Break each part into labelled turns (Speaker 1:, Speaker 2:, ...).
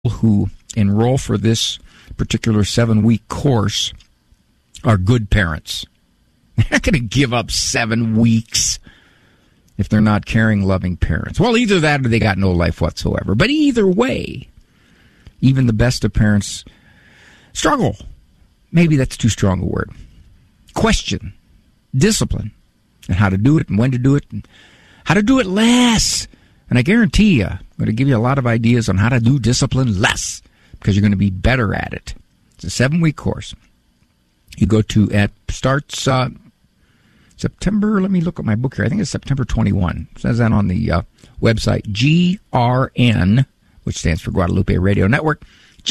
Speaker 1: who enroll for this particular 7-week course are good parents. They're not going to give up 7 weeks if they're not caring, loving parents. Well, either that or they got no life whatsoever. But either way, even the best of parents struggle. Maybe that's too strong a word. Question, discipline, and how to do it and when to do it and how to do it less. And I guarantee you, I'm going to give you a lot of ideas on how to do discipline less because you're going to be better at it. It's a 7-week course. You go to, starts September, let me look at my book here. I think it's September 21. It says that on the website, GRN, which stands for Guadalupe Radio Network,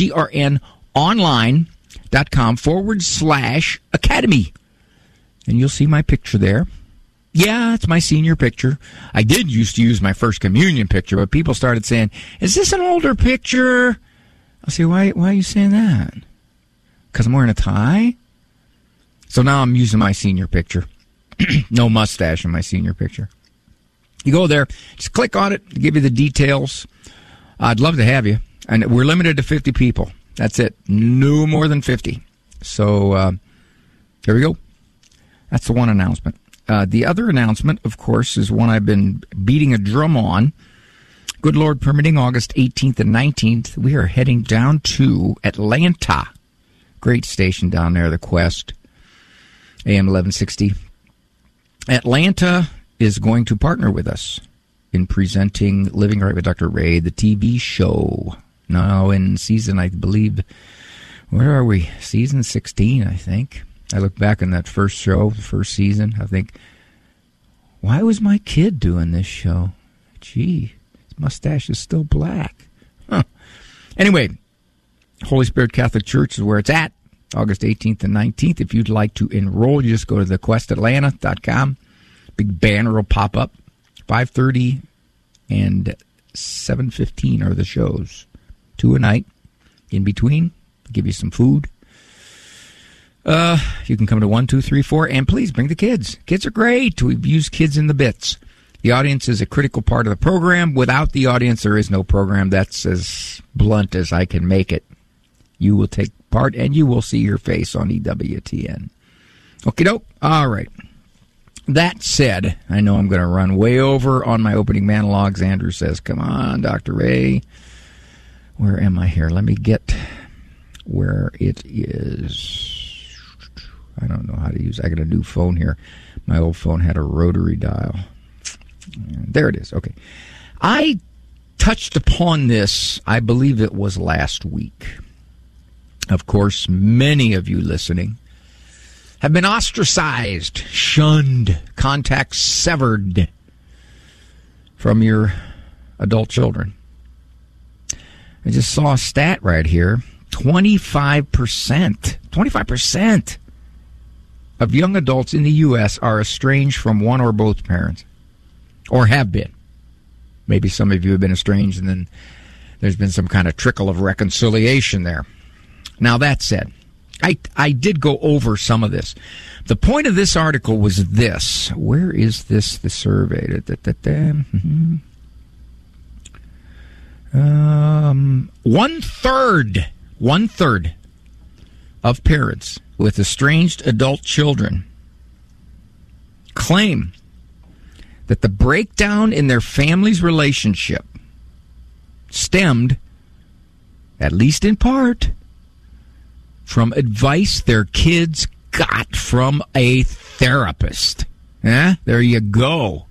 Speaker 1: grnonline.com/academy. And you'll see my picture there. Yeah, it's my senior picture. I did used to use my first communion picture, but people started saying, is this an older picture? I'll say, why are you saying that? Because I'm wearing a tie? So now I'm using my senior picture. No mustache in my senior picture. You go there, just click on it, give you the details. I'd love to have you. And we're limited to 50 people. That's it. No more than 50. So here we go. That's the one announcement. The other announcement, of course, is one I've been beating a drum on. Good Lord permitting, August 18th and 19th, we are heading down to Atlanta. Great station down there, the Quest, AM 1160. Atlanta is going to partner with us in presenting Living Right with Dr. Ray, the TV show. Now in season, I believe, where are we? Season 16, I think. I look back on that first show, the first season. I think, why was my kid doing this show? Gee, his mustache is still black. Huh. Anyway, Holy Spirit Catholic Church is where it's at, August 18th and 19th. If you'd like to enroll, you just go to thequestatlanta.com. Big banner will pop up. 5:30 and 7:15 are the shows. 2 a night. In between, give you some food. You can come to 1, 2, 3, 4, and please bring the kids. Kids are great. We've used kids in the bits. The audience is a critical part of the program. Without the audience, there is no program. That's as blunt as I can make it. You will take part, and you will see your face on EWTN. Okie doke. All right. That said, I know I'm going to run way over on my opening monologues. Andrew says, come on, Dr. Ray. Where am I here? Let me get where it is. I don't know how to use it. I got a new phone here. My old phone had a rotary dial. There it is. Okay. I touched upon this, I believe it was last week. Of course, many of you listening have been ostracized, shunned, contact severed from your adult children. I just saw a stat right here. 25% of young adults in the U.S. are estranged from one or both parents, or have been. Maybe some of you have been estranged, and then there's been some kind of trickle of reconciliation there. Now, that said, I did go over some of this. The point of this article was this. Where is this, the survey? 1/3 of parents with estranged adult children claim that the breakdown in their family's relationship stemmed, at least in part, from advice their kids got from a therapist. There you go.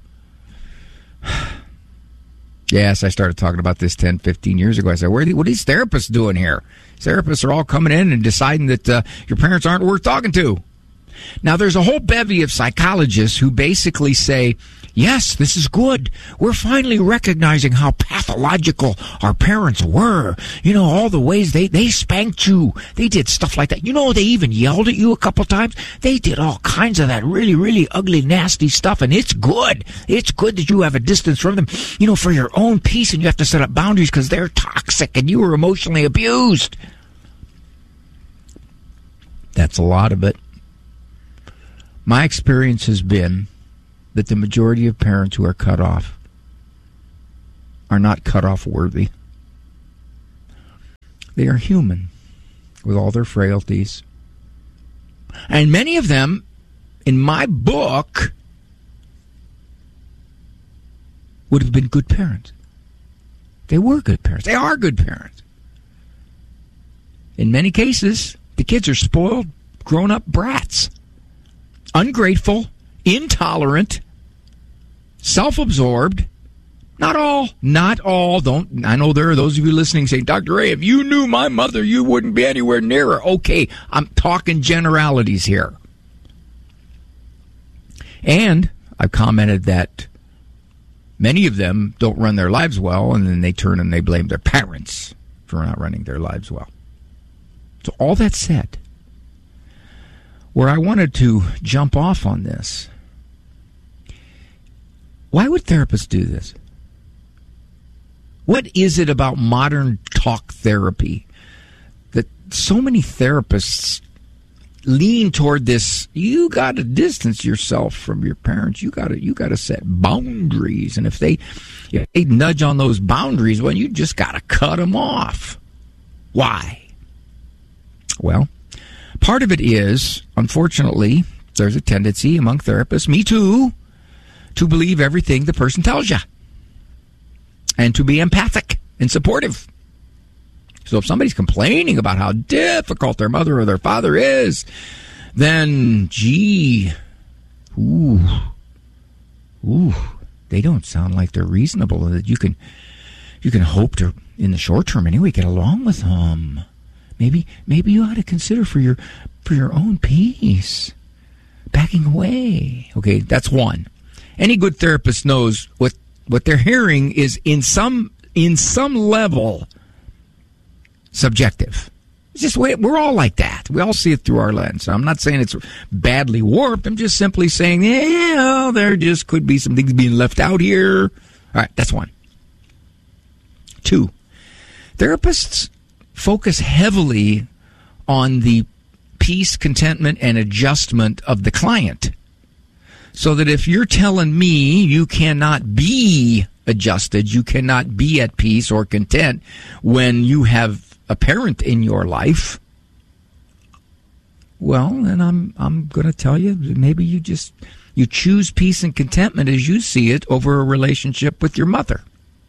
Speaker 1: Yes, I started talking about this 10, 15 years ago. I said, what are these therapists doing here? Therapists are all coming in and deciding that your parents aren't worth talking to. Now, there's a whole bevy of psychologists who basically say, yes, this is good. We're finally recognizing how pathological our parents were. You know, all the ways they spanked you. They did stuff like that. You know, they even yelled at you a couple times. They did all kinds of that really, really ugly, nasty stuff, and it's good. It's good that you have a distance from them, you know, for your own peace, and you have to set up boundaries because they're toxic and you were emotionally abused. That's a lot of it. My experience has been that the majority of parents who are cut off are not cut off worthy. They are human with all their frailties. And many of them, in my book, would have been good parents. They were good parents. They are good parents. In many cases, the kids are spoiled, grown-up brats. Ungrateful, intolerant, self-absorbed. Not all. I know there are those of you listening saying, Dr. Ray, if you knew my mother, you wouldn't be anywhere near her. Okay, I'm talking generalities here. And I've commented that many of them don't run their lives well, and then they turn and they blame their parents for not running their lives well. So all that said, where I wanted to jump off on this, why would therapists do this? What is it about modern talk therapy that so many therapists lean toward this? You got to distance yourself from your parents. You got to set boundaries, and if they nudge on those boundaries, well, you just got to cut them off. Why? Well, part of it is, unfortunately, there's a tendency among therapists, me too, to believe everything the person tells you and to be empathic and supportive. So if somebody's complaining about how difficult their mother or their father is, then, gee, they don't sound like they're reasonable, that you can hope to, in the short term anyway, get along with them. Maybe you ought to consider for your own peace, backing away. Okay, that's one. Any good therapist knows what they're hearing is in some level subjective. It's just we're all like that. We all see it through our lens. I'm not saying it's badly warped. I'm just simply saying, there just could be some things being left out here. All right, that's one. Two, therapists focus heavily on the peace, contentment, and adjustment of the client. So that if you're telling me you cannot be adjusted, you cannot be at peace or content when you have a parent in your life, well, then I'm going to tell you, maybe you choose peace and contentment as you see it over a relationship with your mother.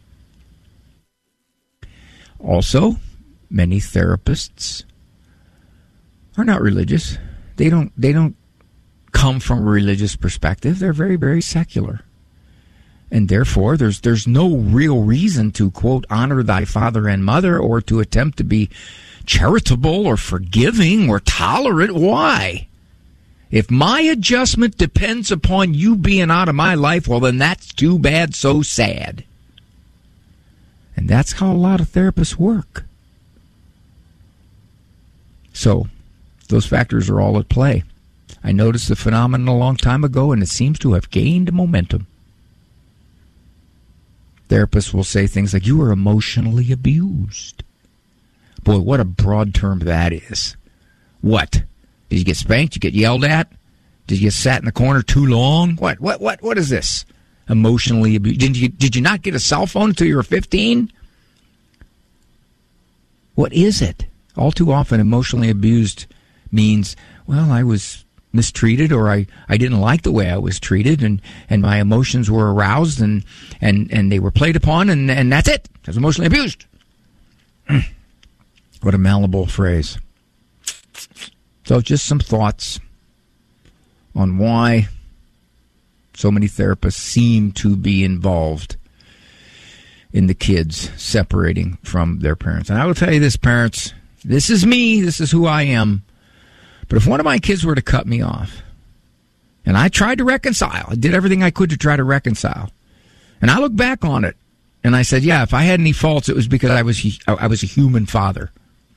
Speaker 1: Also, many therapists are not religious. They don't come from a religious perspective. They're very, very secular. And therefore, there's no real reason to, quote, honor thy father and mother or to attempt to be charitable or forgiving or tolerant. Why? If my adjustment depends upon you being out of my life, well, then that's too bad, so sad. And that's how a lot of therapists work. So, those factors are all at play. I noticed the phenomenon a long time ago, and it seems to have gained momentum. Therapists will say things like, you were emotionally abused. Boy, what a broad term that is. What? Did you get spanked? Did you get yelled at? Did you get sat in the corner too long? What is this? Emotionally abused. Did you not get a cell phone until you were 15? What is it? All too often, emotionally abused means, well, I was mistreated, or I didn't like the way I was treated, and my emotions were aroused and they were played upon, and that's it. I was emotionally abused. What a malleable phrase. So just some thoughts on why so many therapists seem to be involved in the kids separating from their parents. And I will tell you this, parents, this is me, this is who I am. But if one of my kids were to cut me off, and I tried to reconcile, I did everything I could to try to reconcile, and I look back on it, and I said, yeah, if I had any faults, it was because I was a human father.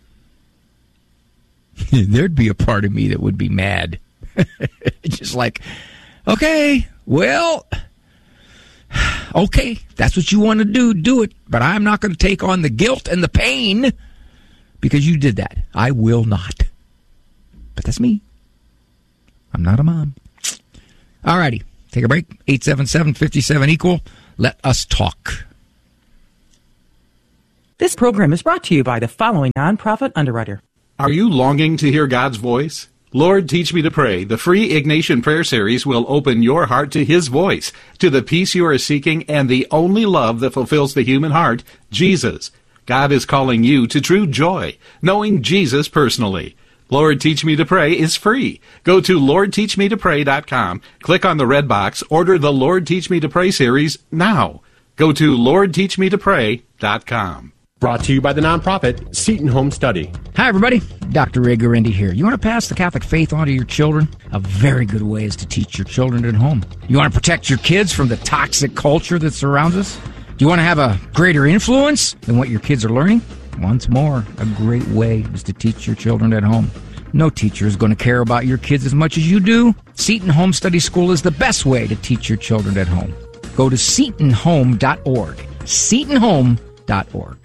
Speaker 1: There'd be a part of me that would be mad. Just like, okay, well, okay, that's what you want to do it. But I'm not going to take on the guilt and the pain because you did that. I will not. But that's me. I'm not a mom. All righty. Take a break. 877-57-EQUAL. Let us talk.
Speaker 2: This program is brought to you by the following nonprofit underwriter.
Speaker 3: Are you longing to hear God's voice? Lord, Teach Me to Pray, the free Ignatian Prayer Series will open your heart to His voice, to the peace you are seeking, and the only love that fulfills the human heart, Jesus. God is calling you to true joy, knowing Jesus personally. Lord, Teach Me to Pray is free. Go to LordTeachMeToPray.com, click on the red box, order the Lord, Teach Me to Pray series now. Go to LordTeachMeToPray.com.
Speaker 4: Brought to you by the nonprofit Seton Home Study.
Speaker 1: Hi, everybody. Dr. Ray Guarendi here. You want to pass the Catholic faith on to your children? A very good way is to teach your children at home. You want to protect your kids from the toxic culture that surrounds us? Do you want to have a greater influence than what your kids are learning? Once more, a great way is to teach your children at home. No teacher is going to care about your kids as much as you do. Seton Home Study School is the best way to teach your children at home. Go to SetonHome.org. SetonHome.org.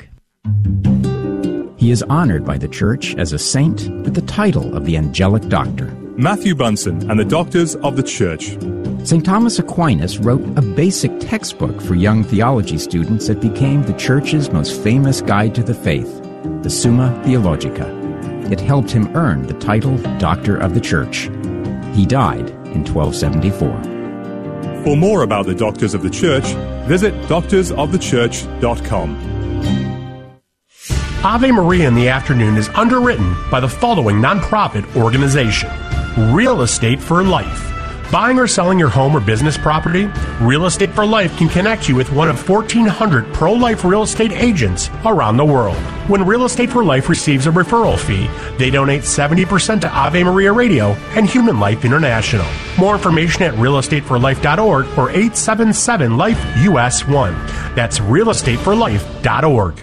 Speaker 5: He is honored by the Church as a saint with the title of the Angelic Doctor.
Speaker 6: Matthew Bunson and the Doctors of the Church.
Speaker 5: St. Thomas Aquinas wrote a basic textbook for young theology students that became the Church's most famous guide to the faith, the Summa Theologica. It helped him earn the title Doctor of the Church. He died in 1274.
Speaker 6: For more about the Doctors of the Church, visit doctorsofthechurch.com.
Speaker 4: Ave Maria in the Afternoon is underwritten by the following nonprofit organization: Real Estate for Life. Buying or selling your home or business property? Real Estate for Life can connect you with one of 1,400 pro-life real estate agents around the world. When Real Estate for Life receives a referral fee, they donate 70% to Ave Maria Radio and Human Life International. More information at realestateforlife.org or 877-LIFE-US1. That's realestateforlife.org.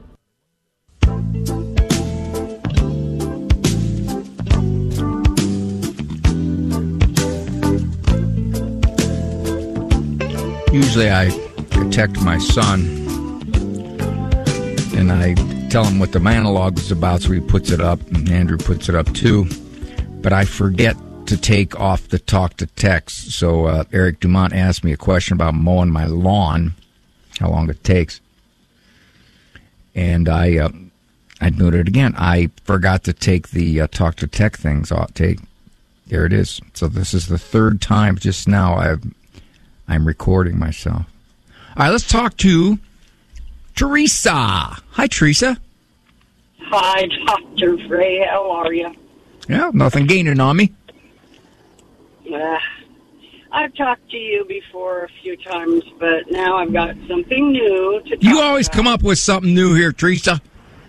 Speaker 1: Usually I protect my son, and I tell him what the monologue is about, so he puts it up, and Andrew puts it up too. But I forget to take off the talk to text. So Eric Dumont asked me a question about mowing my lawn, how long it takes. And I noted it again. I forgot to take the talk to text things off. There it is. So this is the third time just now I'm recording myself. All right, let's talk to Teresa. Hi, Teresa.
Speaker 7: Hi, Dr. Ray. How are you?
Speaker 1: Yeah, nothing gaining on me.
Speaker 7: I've talked to you before a few times, but now I've got something new to talk
Speaker 1: You always
Speaker 7: about.
Speaker 1: come up with something new here, Teresa.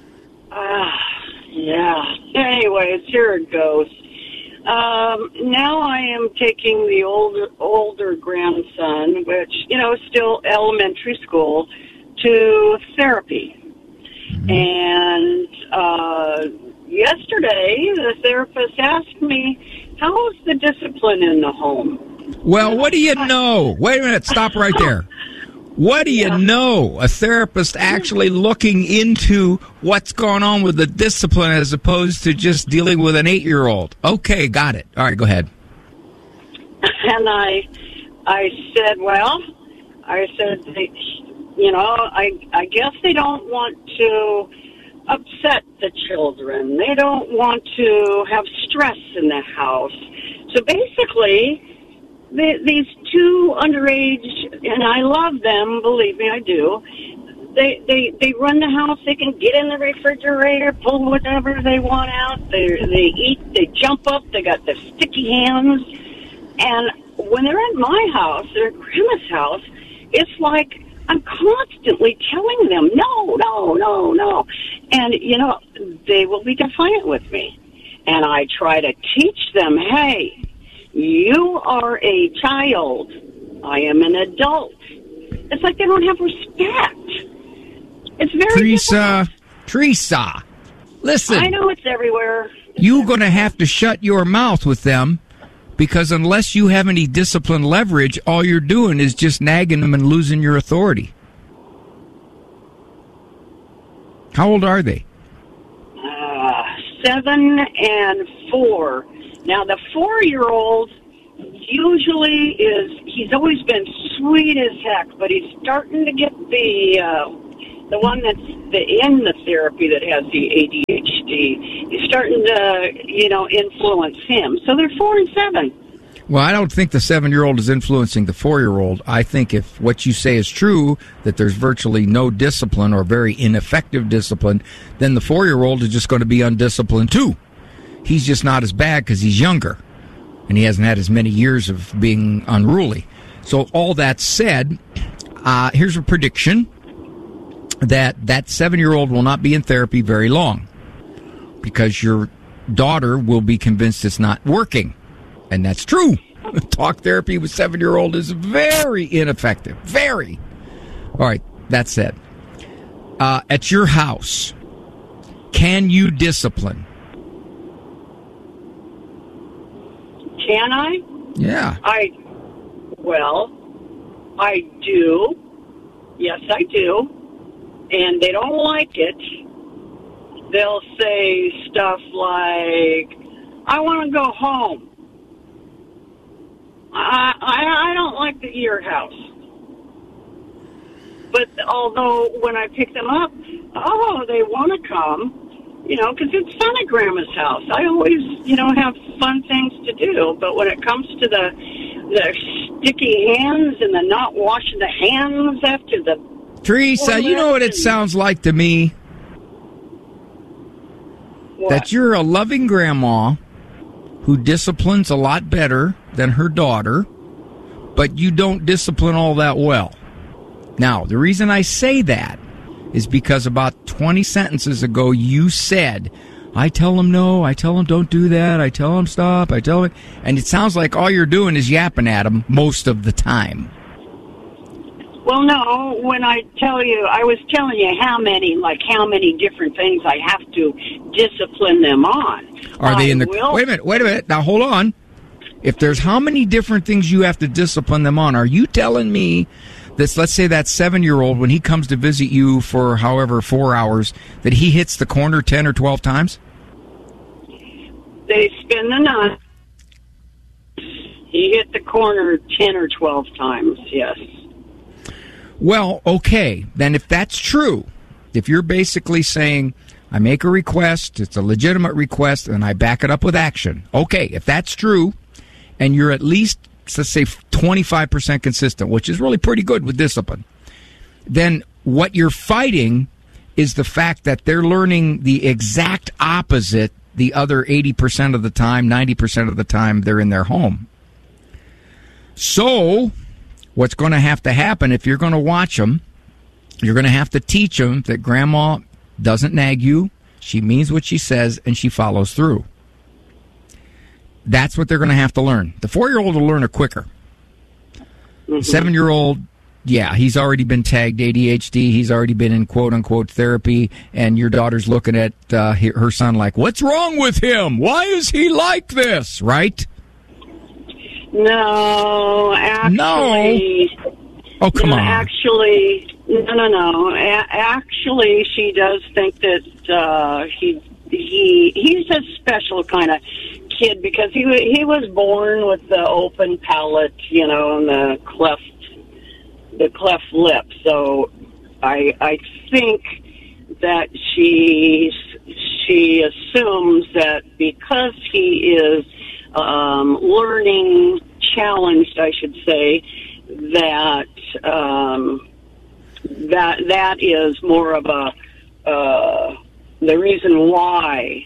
Speaker 7: Yeah. Anyways, here it goes. Now I am taking the older grandson, which, is still elementary school, to therapy. And yesterday, the therapist asked me, how's the discipline in the home?
Speaker 1: Well, what do you know? Wait a minute. Stop right there. What do you know? A therapist actually looking into what's going on with the discipline as opposed to just dealing with an 8-year-old. Okay, got it. All right, go ahead.
Speaker 7: And I said, I guess they don't want to upset the children. They don't want to have stress in the house. So basically, these two underage, and I love them, believe me, I do. They run the house. They can get in the refrigerator, pull whatever they want out. They eat. They jump up. They got the sticky hands. And when they're at my house, they're at Grandma's house, it's like I'm constantly telling them, no. And, they will be defiant with me. And I try to teach them, hey, you are a child. I am an adult. It's like they don't have respect. It's very
Speaker 1: Teresa, listen.
Speaker 7: I know it's everywhere.
Speaker 1: You're going to have to shut your mouth with them, because unless you have any discipline leverage, all you're doing is just nagging them and losing your authority. How old are they?
Speaker 7: 7 and 4. Now, the 4-year-old he's always been sweet as heck, but he's starting to get the the one that's in the therapy that has the ADHD is starting to, influence him. So they're 4 and 7.
Speaker 1: Well, I don't think the 7-year-old is influencing the 4-year-old. I think if what you say is true, that there's virtually no discipline or very ineffective discipline, then the 4-year-old is just going to be undisciplined too. He's just not as bad because he's younger, and he hasn't had as many years of being unruly. So all that said, here's a prediction that 7-year-old will not be in therapy very long because your daughter will be convinced it's not working. And that's true. Talk therapy with 7-year-old is very ineffective. Very. All right, that said. At your house, can you discipline?
Speaker 7: Can I?
Speaker 1: Yeah.
Speaker 7: I do. Yes, I do. And they don't like it. They'll say stuff like, I want to go home. I don't like your house. But although when I pick them up, they want to come, because it's fun at Grandma's house. I always, have fun things to do. But when it comes to the sticky hands and the not washing the hands after the...
Speaker 1: Teresa, you know what it sounds like to me?
Speaker 7: What?
Speaker 1: That you're a loving grandma who disciplines a lot better than her daughter, but you don't discipline all that well. Now, the reason I say that is because about 20 sentences ago you said, I tell them no, I tell them don't do that, I tell them stop, I tell them... And it sounds like all you're doing is yapping at them most of the time.
Speaker 7: Well, no, when I was telling you how many different things I have to discipline them on.
Speaker 1: Are they in the... Wait a minute. Now, hold on. If there's how many different things you have to discipline them on, are you telling me that, let's say that 7-year-old, when he comes to visit you for however 4 hours, that he hits the corner 10 or 12 times?
Speaker 7: They spin the nut. He hit the corner 10 or 12 times, yes.
Speaker 1: Well, okay. Then if that's true, if you're basically saying, I make a request, it's a legitimate request, and I back it up with action. Okay, if that's true, and you're at least, let's say, 25% consistent, which is really pretty good with discipline, then what you're fighting is the fact that they're learning the exact opposite the other 80% of the time, 90% of the time they're in their home. So what's going to have to happen if you're going to watch them, you're going to have to teach them that Grandma doesn't nag you, she means what she says, and she follows through. That's what they're going to have to learn. The 4-year-old will learn it quicker. The 7-year-old, yeah, he's already been tagged ADHD. He's already been in quote-unquote therapy, and your daughter's looking at her son like, what's wrong with him? Why is he like this? Right?
Speaker 7: No, actually...
Speaker 1: No. Oh, come on.
Speaker 7: Actually, no. Actually, she does think that he's a special kind of kid because he was born with the open palate, and the cleft lip. So I think that she assumes that because he is learning challenged, I should say, that is more of the reason why.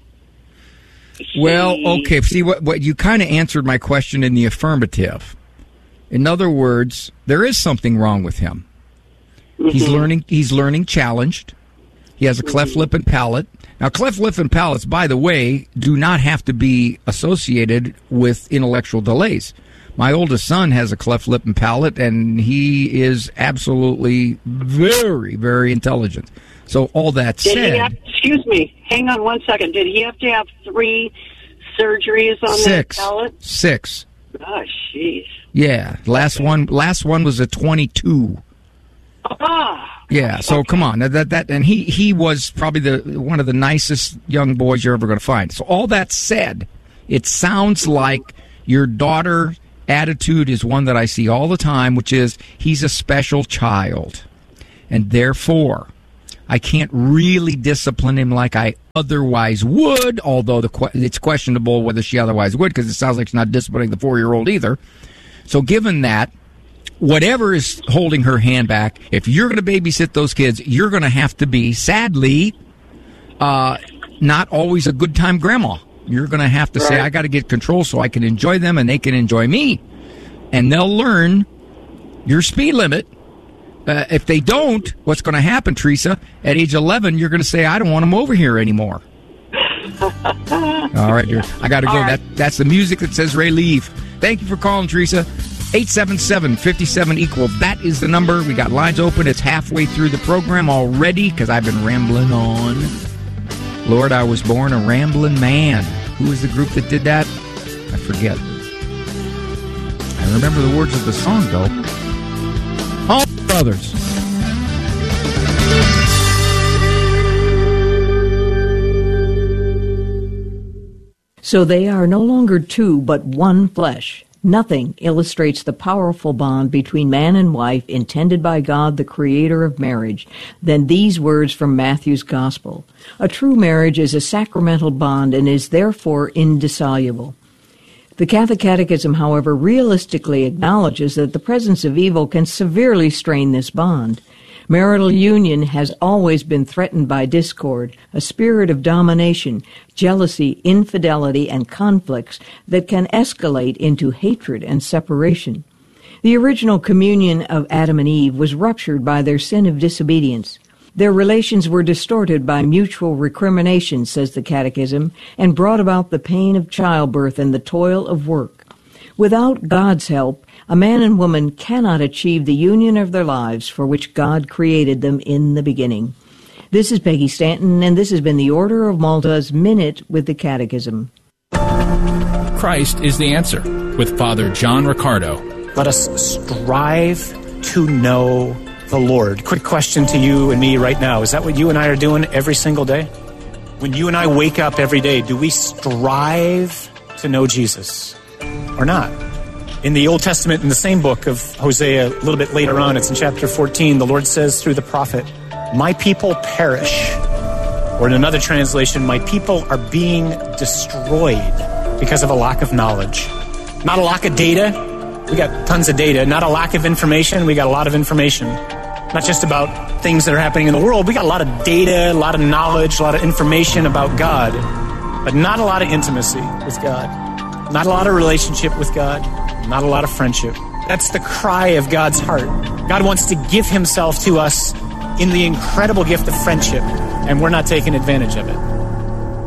Speaker 1: Well, okay. See, what you kind of answered my question in the affirmative. In other words, there is something wrong with him. Mm-hmm. He's learning challenged. He has a cleft lip and palate. Now, cleft lip and palates, by the way, do not have to be associated with intellectual delays. My oldest son has a cleft lip and palate, and he is absolutely very, very intelligent. So all that said...
Speaker 7: excuse me, hang on one second. Did he have to have 3 surgeries on that palate? 6. Oh, jeez.
Speaker 1: Yeah, last one was a 22.
Speaker 7: Ah.
Speaker 1: Yeah, so come on. And he was probably one of the nicest young boys you're ever going to find. So all that said, it sounds like your daughter... attitude is one that I see all the time, which is he's a special child. and therefore I can't really discipline him like I otherwise would, although it's questionable whether she otherwise would, because it sounds like she's not disciplining the 4-year-old either. So given that, whatever is holding her hand back, if you're going to babysit those kids, you're going to have to be, sadly, not always a good time grandma. You're going to have to say, I got to get control so I can enjoy them and they can enjoy me. And they'll learn your speed limit. If they don't, what's going to happen, Teresa? At age 11, you're going to say, I don't want them over here anymore. All right, dear. I got to go. Right. That's the music that says Ray leave. Thank you for calling, Teresa. 877-57-EQUAL. That is the number. We got lines open. It's halfway through the program already because I've been rambling on. Lord, I was born a rambling man. Who was the group that did that? I forget. I remember the words of the song, though. All brothers.
Speaker 8: So they are no longer two, but one flesh. Nothing illustrates the powerful bond between man and wife intended by God, the creator of marriage, than these words from Matthew's Gospel. A true marriage is a sacramental bond and is therefore indissoluble. The Catholic Catechism, however, realistically acknowledges that the presence of evil can severely strain this bond. Marital union has always been threatened by discord, a spirit of domination, jealousy, infidelity, and conflicts that can escalate into hatred and separation. The original communion of Adam and Eve was ruptured by their sin of disobedience. Their relations were distorted by mutual recrimination, says the Catechism, and brought about the pain of childbirth and the toil of work. Without God's help, a man and woman cannot achieve the union of their lives for which God created them in the beginning. This is Peggy Stanton, and this has been the Order of Malta's Minute with the Catechism.
Speaker 9: Christ is the answer, with Father John Riccardo.
Speaker 10: Let us strive to know the Lord. Quick question to you and me right now. Is that what you and I are doing every single day? When you and I wake up every day, do we strive to know Jesus or not? In the Old Testament, in the same book of Hosea, a little bit later on, it's in chapter 14, the Lord says through the prophet, my people perish. Or in another translation, my people are being destroyed because of a lack of knowledge. Not a lack of data. We got tons of data. Not a lack of information. We got a lot of information. Not just about things that are happening in the world. We got a lot of data, a lot of knowledge, a lot of information about God, but not a lot of intimacy with God. Not a lot of relationship with God. Not a lot of friendship. That's the cry of God's heart. God wants to give himself to us in the incredible gift of friendship, and we're not taking advantage of it.